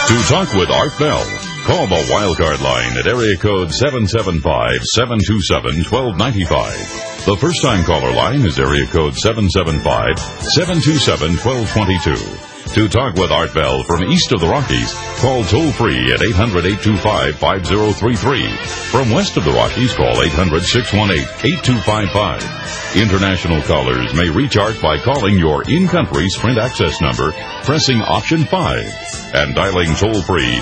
To talk with Art Bell, call the Wildcard line at area code 775-727-1295. The first-time caller line is area code 775-727-1222. To talk with Art Bell from east of the Rockies, call toll-free at 800-825-5033. From west of the Rockies, call 800-618-8255. International callers may reach Art by calling your in-country Sprint access number, pressing option 5, and dialing toll-free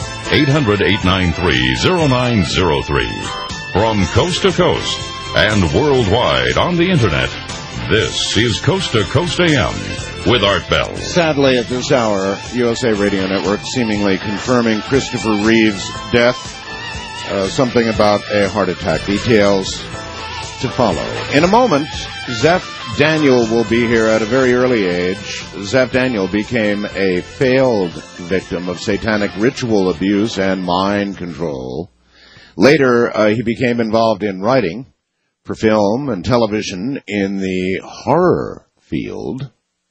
800-893-0903. From coast to coast and worldwide on the Internet, this is Coast to Coast AM with Art Bell. Sadly, at this hour, USA Radio Network seemingly confirming Christopher Reeve's death. Something about a heart attack. Details to follow. In a moment, Zeph Daniel will be here at a very early age. Zeph Daniel became a failed victim of satanic ritual abuse and mind control. Later, he became involved in writing for film and television in the horror field.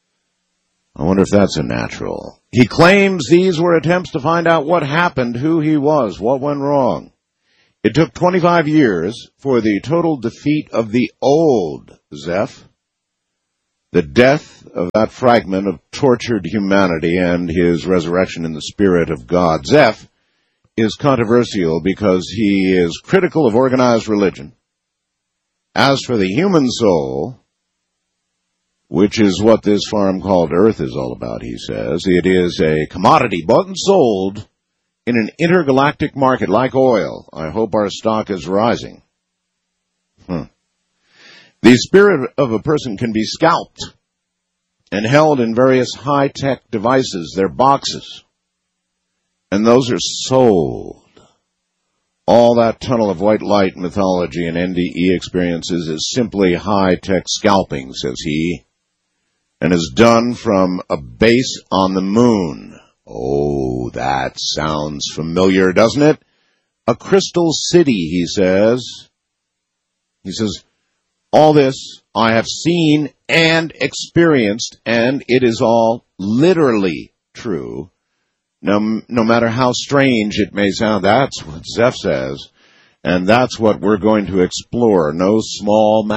I wonder if that's a natural. He claims these were attempts to find out what happened, who he was, what went wrong. It took 25 years for the total defeat of the old Zeph, the death of that fragment of tortured humanity, and his resurrection in the Spirit of God. Zeph is controversial because he is critical of organized religion. As for the human soul, which is what this farm called Earth is all about, he says, it is a commodity bought and sold in an intergalactic market like oil. I hope our stock is rising. The spirit of a person can be scalped and held in various high-tech devices, their boxes, and those are sold. All that tunnel of white light mythology and NDE experiences is simply high-tech scalping, says he, and is done from a base on the moon. Oh, that sounds familiar, doesn't it? A crystal city, he says. He says, all this I have seen and experienced, and it is all literally true. No matter how strange it may sound, that's what Zeph says, and that's what we're going to explore. No small